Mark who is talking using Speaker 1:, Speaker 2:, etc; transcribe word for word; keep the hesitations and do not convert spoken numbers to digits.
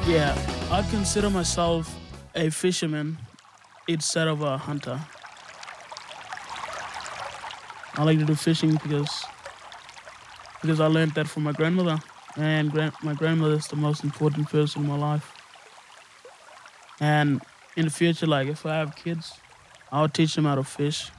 Speaker 1: Yeah, I consider myself a fisherman instead of a hunter. I like to do fishing because because I learned that from my grandmother, and gran- my grandmother is the most important person in my life. And in the future, like if I have kids, I'll teach them how to fish